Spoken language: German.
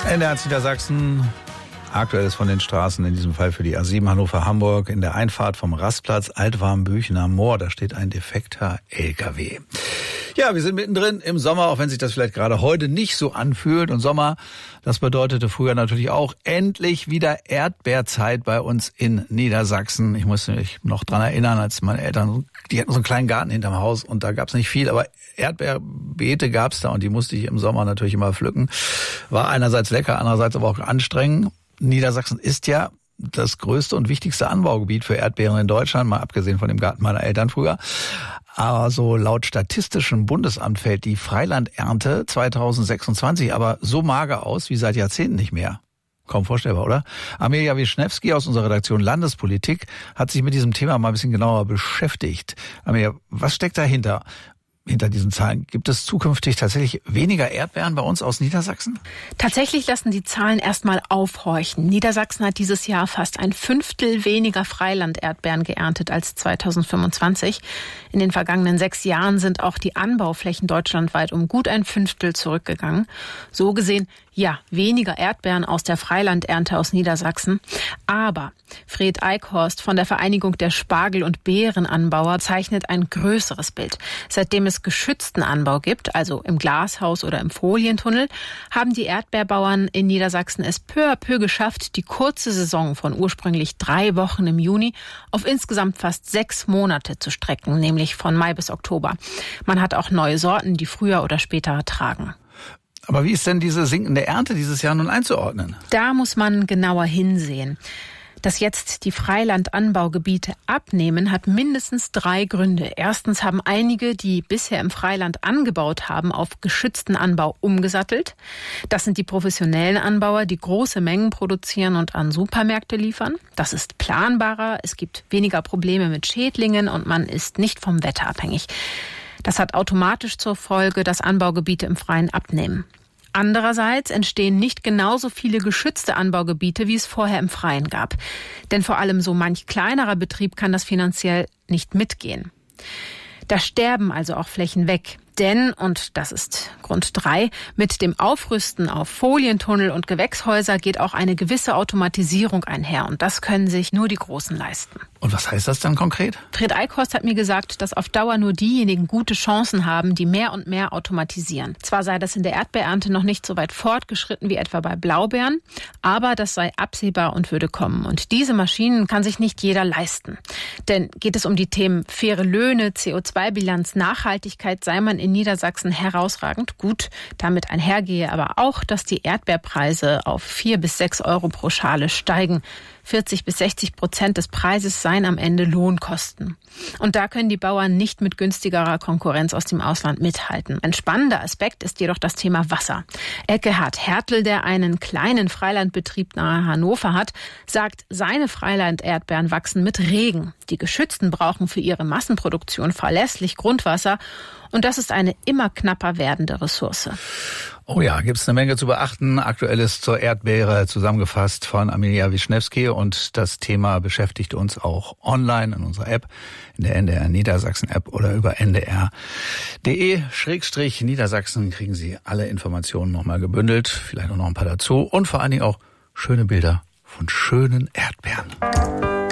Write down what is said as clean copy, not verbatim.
NDR Niedersachsen. Aktuelles von den Straßen, in diesem Fall für die A7 Hannover-Hamburg. In der Einfahrt vom Rastplatz Altwarmbüchener Moor, da steht ein defekter LKW. Ja, wir sind mittendrin im Sommer, auch wenn sich das vielleicht gerade heute nicht so anfühlt. Und Sommer, das bedeutete früher natürlich auch endlich wieder Erdbeerzeit bei uns in Niedersachsen. Ich muss mich noch dran erinnern, als meine Eltern, die hatten so einen kleinen Garten hinterm Haus und da gab's nicht viel, aber Erdbeerbeete gab's da und die musste ich im Sommer natürlich immer pflücken. War einerseits lecker, andererseits aber auch anstrengend. Niedersachsen ist ja das größte und wichtigste Anbaugebiet für Erdbeeren in Deutschland, mal abgesehen von dem Garten meiner Eltern früher. Aber so laut Statistischem Bundesamt fällt die Freilandernte 2026 aber so mager aus wie seit Jahrzehnten nicht mehr. Kaum vorstellbar, oder? Amelia Wischnewski aus unserer Redaktion Landespolitik hat sich mit diesem Thema mal ein bisschen genauer beschäftigt. Amelia, was steckt dahinter? Hinter diesen Zahlen? Gibt es zukünftig tatsächlich weniger Erdbeeren bei uns aus Niedersachsen? Tatsächlich lassen die Zahlen erstmal aufhorchen. Niedersachsen hat dieses Jahr fast 1/5 weniger Freiland-Erdbeeren geerntet als 2025. In den vergangenen 6 Jahren sind auch die Anbauflächen deutschlandweit um gut 1/5 zurückgegangen. So gesehen, ja, weniger Erdbeeren aus der Freilandernte aus Niedersachsen. Aber Fred Eichhorst von der Vereinigung der Spargel- und Beerenanbauer zeichnet ein größeres Bild. Seitdem es geschützten Anbau gibt, also im Glashaus oder im Folientunnel, haben die Erdbeerbauern in Niedersachsen es peu à peu geschafft, die kurze Saison von ursprünglich 3 Wochen im Juni auf insgesamt fast 6 Monate zu strecken, nämlich von Mai bis Oktober. Man hat auch neue Sorten, die früher oder später tragen. Aber wie ist denn diese sinkende Ernte dieses Jahr nun einzuordnen? Da muss man genauer hinsehen. Dass jetzt die Freilandanbaugebiete abnehmen, hat mindestens 3 Gründe. Erstens haben einige, die bisher im Freiland angebaut haben, auf geschützten Anbau umgesattelt. Das sind die professionellen Anbauer, die große Mengen produzieren und an Supermärkte liefern. Das ist planbarer, es gibt weniger Probleme mit Schädlingen und man ist nicht vom Wetter abhängig. Das hat automatisch zur Folge, dass Anbaugebiete im Freien abnehmen. Andererseits entstehen nicht genauso viele geschützte Anbaugebiete, wie es vorher im Freien gab. Denn vor allem so manch kleinerer Betrieb kann das finanziell nicht mitgehen. Da sterben also auch Flächen weg. Denn, und das ist Grund 3, mit dem Aufrüsten auf Folientunnel und Gewächshäuser geht auch eine gewisse Automatisierung einher. Und das können sich nur die Großen leisten. Und was heißt das dann konkret? Fred Eichhorst hat mir gesagt, dass auf Dauer nur diejenigen gute Chancen haben, die mehr und mehr automatisieren. Zwar sei das in der Erdbeerernte noch nicht so weit fortgeschritten wie etwa bei Blaubeeren, aber das sei absehbar und würde kommen. Und diese Maschinen kann sich nicht jeder leisten. Denn geht es um die Themen faire Löhne, CO2-Bilanz, Nachhaltigkeit, sei man in Niedersachsen herausragend gut. Damit einhergehe aber auch, dass die Erdbeerpreise auf 4 bis 6 Euro pro Schale steigen. 40 bis 60% des Preises seien am Ende Lohnkosten. Und da können die Bauern nicht mit günstigerer Konkurrenz aus dem Ausland mithalten. Ein spannender Aspekt ist jedoch das Thema Wasser. Eckehard Hertel, der einen kleinen Freilandbetrieb nahe Hannover hat, sagt, seine Freiland-Erdbeeren wachsen mit Regen. Die Geschützten brauchen für ihre Massenproduktion verlässlich Grundwasser. Und das ist eine immer knapper werdende Ressource. Oh ja, gibt's eine Menge zu beachten. Aktuelles zur Erdbeere zusammengefasst von Amelia Wischnewski. Und das Thema beschäftigt uns auch online in unserer App, in der NDR Niedersachsen App oder über ndr.de/Niedersachsen kriegen Sie alle Informationen nochmal gebündelt. Vielleicht auch noch ein paar dazu. Und vor allen Dingen auch schöne Bilder von schönen Erdbeeren.